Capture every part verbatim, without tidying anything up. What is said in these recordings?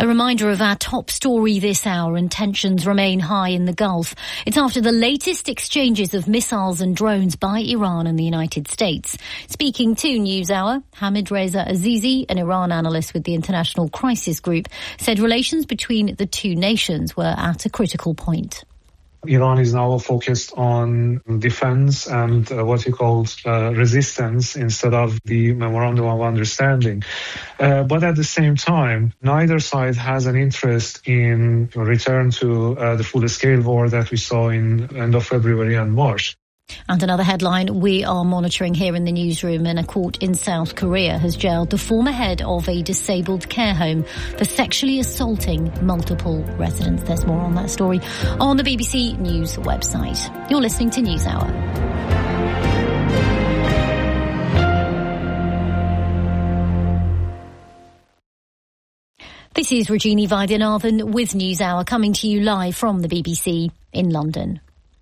A reminder of our top story this hour, and tensions remain high in the Gulf. It's after the latest exchanges of missiles and drones by Iran and the United States. Speaking to NewsHour, Hamid Reza Azizi, an Iran analyst with the International Crisis Group, said relations between the two nations were at a critical point. Iran is now focused on defense and uh, what you call uh, resistance instead of the memorandum of understanding. Uh, but at the same time, neither side has an interest in return to uh, the full-scale war that we saw in end of February and March. And another headline we are monitoring here in the newsroom, and a court in South Korea has jailed the former head of a disabled care home for sexually assaulting multiple residents. There's more on that story on the B B C News website. You're listening to NewsHour. This is Rajini Vaidyanathan with NewsHour, coming to you live from the B B C in London.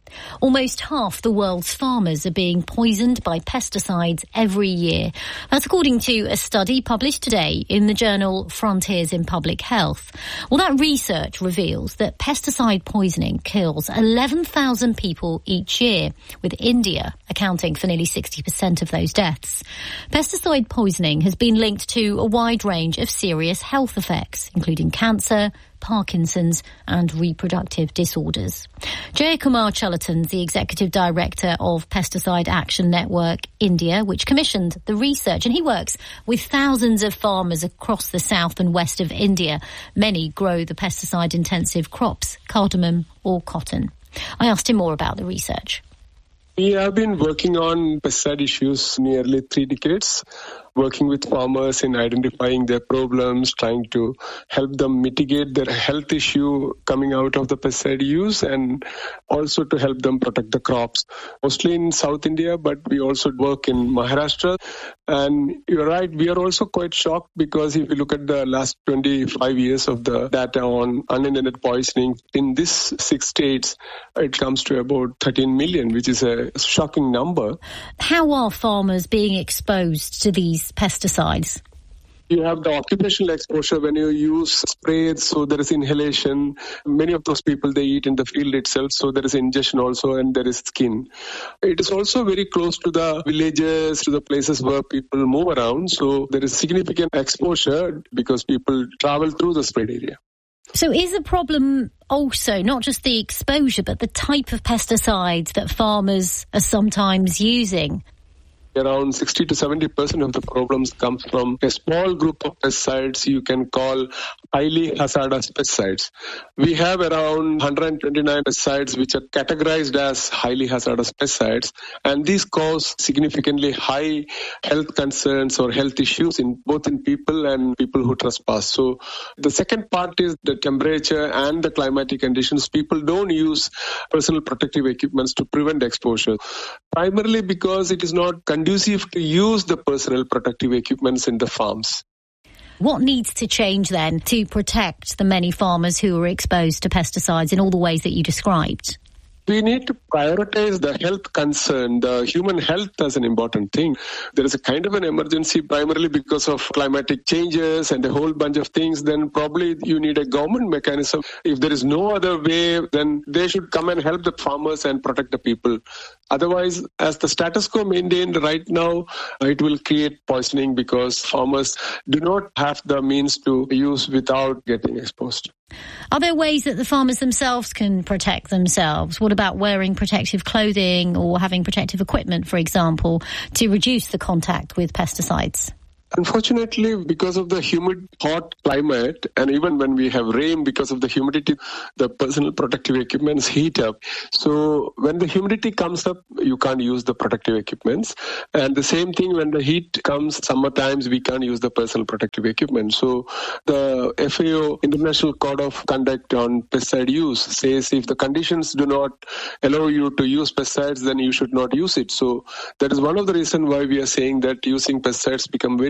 Almost half the world's farmers are being poisoned by pesticides every year. That's according to a study published today in the journal Frontiers in Public Health. Well, that research reveals that pesticide poisoning kills eleven thousand people each year, with India accounting for nearly sixty percent of those deaths. Pesticide poisoning has been linked to a wide range of serious health effects, including cancer, Parkinson's and reproductive disorders. Jayakumar Chalatan's the Executive Director of Pesticide Action Network India, which commissioned the research, and he works with thousands of farmers across the south and west of India. Many grow the pesticide-intensive crops, cardamom or cotton. I asked him more about the research. We have been working on pesticide issues nearly three decades, working with farmers in identifying their problems, trying to help them mitigate their health issue coming out of the pesticide use, and also to help them protect the crops. Mostly in South India, but we also work in Maharashtra. And you're right, we are also quite shocked because if you look at the last twenty-five years of the data on unintended poisoning, in these six states, it comes to about thirteen million, which is a shocking number. How are farmers being exposed to these pesticides? You have the occupational exposure when you use sprays, so there is inhalation. Many of those people, they eat in the field itself, so there is ingestion also, and there is skin. It is also very close to the villages, to the places where people move around, so there is significant exposure because people travel through the sprayed area. So is the problem also not just the exposure, but the type of pesticides that farmers are sometimes using? Around sixty to seventy percent of the problems comes from a small group of pesticides you can call highly hazardous pesticides. We have around one hundred twenty-nine pesticides which are categorized as highly hazardous pesticides, and these cause significantly high health concerns or health issues in both in people and people who trespass. So the second part is the temperature and the climatic conditions. People don't use personal protective equipments to prevent exposure, primarily because it is not conducive to use the personal protective equipments in the farms. What needs to change then to protect the many farmers who are exposed to pesticides in all the ways that you described? We need to prioritize the health concern, the human health as an important thing. There is a kind of an emergency primarily because of climatic changes and a whole bunch of things. Then probably you need a government mechanism. If there is no other way, then they should come and help the farmers and protect the people. Otherwise, as the status quo maintained right now, it will create poisoning because farmers do not have the means to use without getting exposed. Are there ways that the farmers themselves can protect themselves? What about wearing protective clothing or having protective equipment, for example, to reduce the contact with pesticides? Unfortunately, because of the humid, hot climate, and even when we have rain, because of the humidity, the personal protective equipments heat up. So when the humidity comes up, you can't use the protective equipments. And the same thing when the heat comes, summer times, we can't use the personal protective equipment. So the F A O, International Code of Conduct on Pesticide Use, says if the conditions do not allow you to use pesticides, then you should not use it. So that is one of the reasons why we are saying that using pesticides become very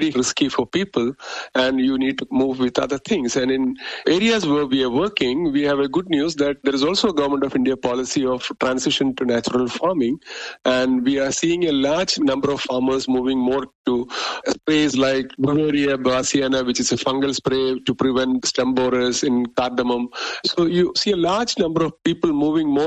very risky for people, and you need to move with other things. And in areas where we are working, we have a good news that there is also a Government of India policy of transition to natural farming, and we are seeing a large number of farmers moving more to sprays like Beauveria bassiana, which is a fungal spray to prevent stem borers in cardamom. So you see a large number of people moving more